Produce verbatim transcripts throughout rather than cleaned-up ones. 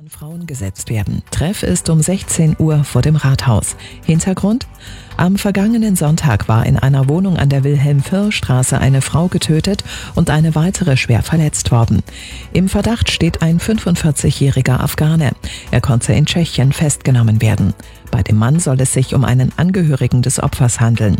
Frauen gesetzt werden. Treff ist um sechzehn Uhr vor dem Rathaus. Hintergrund? Am vergangenen Sonntag war in einer Wohnung an der Wilhelm-Firr-Straße eine Frau getötet und eine weitere schwer verletzt worden. Im Verdacht steht ein fünfundvierzigjähriger Afghane. Er konnte in Tschechien festgenommen werden. Bei dem Mann soll es sich um einen Angehörigen des Opfers handeln.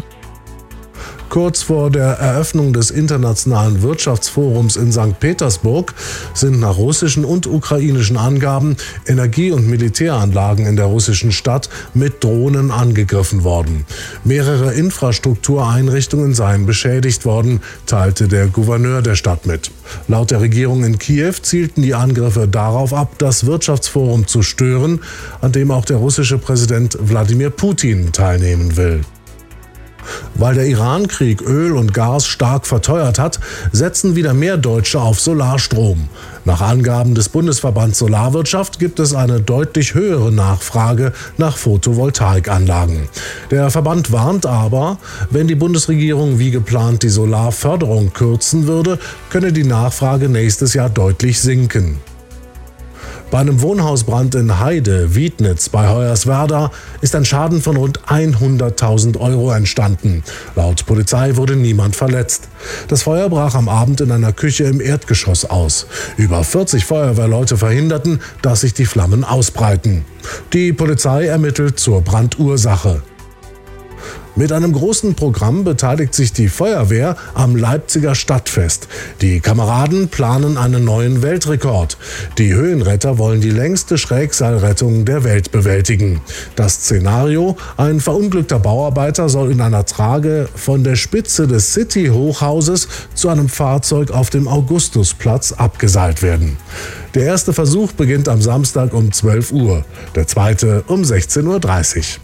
Kurz vor der Eröffnung des Internationalen Wirtschaftsforums in Sankt Petersburg sind nach russischen und ukrainischen Angaben Energie- und Militäranlagen in der russischen Stadt mit Drohnen angegriffen worden. Mehrere Infrastruktureinrichtungen seien beschädigt worden, teilte der Gouverneur der Stadt mit. Laut der Regierung in Kiew zielten die Angriffe darauf ab, das Wirtschaftsforum zu stören, an dem auch der russische Präsident Wladimir Putin teilnehmen will. Weil der Iran-Krieg Öl und Gas stark verteuert hat, setzen wieder mehr Deutsche auf Solarstrom. Nach Angaben des Bundesverbands Solarwirtschaft gibt es eine deutlich höhere Nachfrage nach Photovoltaikanlagen. Der Verband warnt aber, wenn die Bundesregierung wie geplant die Solarförderung kürzen würde, könne die Nachfrage nächstes Jahr deutlich sinken. Bei einem Wohnhausbrand in Heide, Wiednitz bei Hoyerswerda ist ein Schaden von rund hunderttausend Euro entstanden. Laut Polizei wurde niemand verletzt. Das Feuer brach am Abend in einer Küche im Erdgeschoss aus. Über vierzig Feuerwehrleute verhinderten, dass sich die Flammen ausbreiten. Die Polizei ermittelt zur Brandursache. Mit einem großen Programm beteiligt sich die Feuerwehr am Leipziger Stadtfest. Die Kameraden planen einen neuen Weltrekord. Die Höhenretter wollen die längste Schrägseilrettung der Welt bewältigen. Das Szenario: Ein verunglückter Bauarbeiter soll in einer Trage von der Spitze des City-Hochhauses zu einem Fahrzeug auf dem Augustusplatz abgeseilt werden. Der erste Versuch beginnt am Samstag um zwölf Uhr, der zweite um sechzehn Uhr dreißig.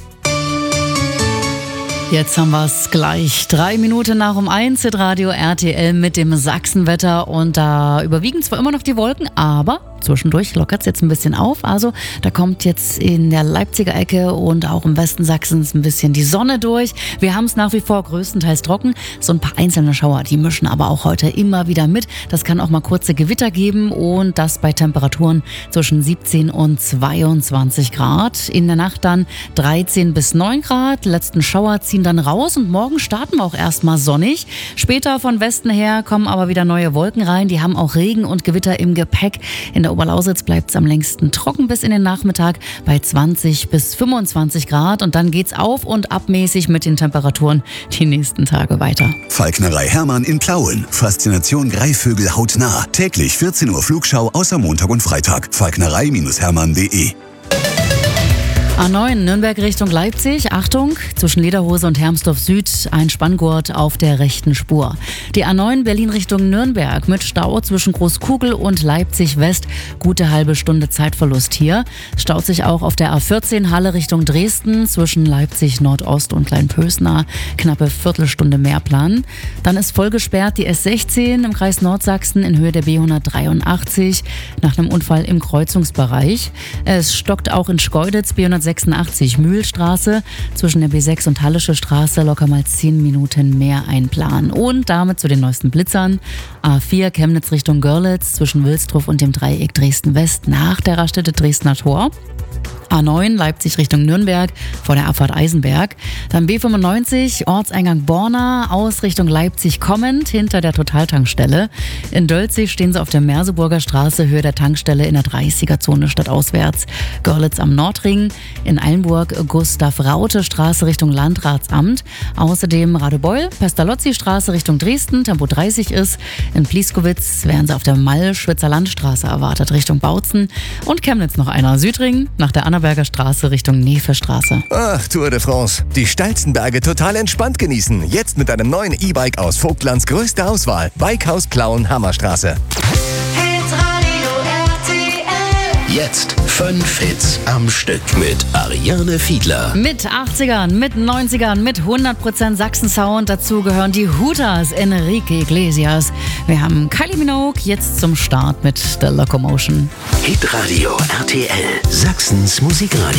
Jetzt haben wir es gleich. Drei Minuten nach um eins, Hitradio R T L mit dem Sachsenwetter. Und da überwiegen zwar immer noch die Wolken, aber zwischendurch lockert es jetzt ein bisschen auf. Also da kommt jetzt in der Leipziger Ecke und auch im Westen Sachsens ein bisschen die Sonne durch. Wir haben es nach wie vor größtenteils trocken. So ein paar einzelne Schauer, die mischen aber auch heute immer wieder mit. Das kann auch mal kurze Gewitter geben und das bei Temperaturen zwischen siebzehn und zweiundzwanzig Grad. In der Nacht dann dreizehn bis neun Grad. Die letzten Schauer ziehen dann raus und morgen starten wir auch erstmal sonnig. Später von Westen her kommen aber wieder neue Wolken rein. Die haben auch Regen und Gewitter im Gepäck. In der Oberlausitz bleibt es am längsten trocken bis in den Nachmittag bei zwanzig bis fünfundzwanzig Grad. Und dann geht's auf und abmäßig mit den Temperaturen die nächsten Tage weiter. Falknerei Hermann in Plauen. Faszination Greifvögel hautnah. Täglich vierzehn Uhr Flugschau außer Montag und Freitag. falknerei Hermann punkt de. A neun Nürnberg Richtung Leipzig. Achtung, zwischen Lederhose und Hermsdorf Süd ein Spanngurt auf der rechten Spur. Die A neun Berlin Richtung Nürnberg mit Stau zwischen Großkugel und Leipzig West. Gute halbe Stunde Zeitverlust hier. Staut sich auch auf der A vierzehn Halle Richtung Dresden zwischen Leipzig Nordost und Kleinpösna. Knappe Viertelstunde Mehrplan. Dann ist voll gesperrt die S sechzehn im Kreis Nordsachsen in Höhe der B hundertdreiundachtzig nach einem Unfall im Kreuzungsbereich. Es stockt auch in Schkeuditz B hundertsechsundachtzig Mühlstraße zwischen der B sechs und Hallische Straße locker mal zehn Minuten mehr einplanen. Und damit zu den neuesten Blitzern. A vier Chemnitz Richtung Görlitz zwischen Wilsdruff und dem Dreieck Dresden-West nach der Raststätte Dresdner Tor. A neun Leipzig Richtung Nürnberg vor der Abfahrt Eisenberg. Dann B fünfundneunzig Ortseingang Borna aus Richtung Leipzig kommend hinter der Totaltankstelle. In Dölzig stehen sie auf der Merseburger Straße Höhe der Tankstelle in der dreißiger-Zone stadtauswärts. Görlitz am Nordring. In Eilenburg Gustav-Raute-Straße Richtung Landratsamt. Außerdem Radebeul, Pestalozzi-Straße Richtung Dresden, Tempo dreißig ist. In Plieskowitz werden sie auf der Mall-Schwitzer Landstraße erwartet Richtung Bautzen. Und Chemnitz noch einer. Südring nach der Annaberger Straße Richtung Nevestraße. Ach, Tour de France. Die steilsten Berge total entspannt genießen. Jetzt mit einem neuen E-Bike aus Vogtlands größte Auswahl. Bikehaus Plauen Hammerstraße. Jetzt fünf Hits am Stück mit Ariane Fiedler. Mit achtzigern, mit neunzigern, mit hundert Prozent Sachsen-Sound. Dazu gehören die Hooters, Enrique Iglesias. Wir haben Kylie Minogue jetzt zum Start mit The Locomotion. Hitradio R T L, Sachsens Musikradio.